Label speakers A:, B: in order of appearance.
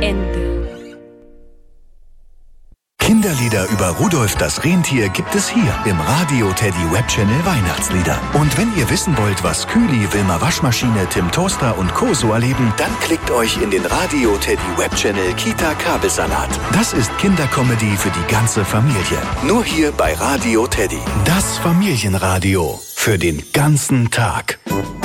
A: Ende.
B: Kinderlieder über Rudolf das Rentier gibt es hier im Radio Teddy Webchannel Weihnachtslieder. Und wenn ihr wissen wollt, was Kühli, Wilma Waschmaschine, Tim Toaster und Co. so erleben, dann klickt euch in den Radio Teddy Webchannel Kita Kabelsalat. Das ist Kindercomedy für die ganze Familie. Nur hier bei Radio Teddy. Das Familienradio für den ganzen Tag.